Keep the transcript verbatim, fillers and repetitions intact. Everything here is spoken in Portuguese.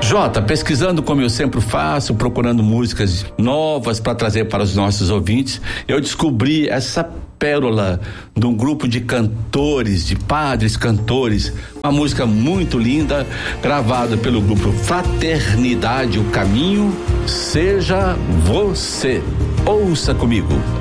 Jota, pesquisando como eu sempre faço, procurando músicas novas para trazer para os nossos ouvintes, eu descobri essa pérola de um grupo de cantores, de padres cantores, uma música muito linda, gravada pelo grupo Fraternidade, o Caminho Seja Você. Ouça comigo.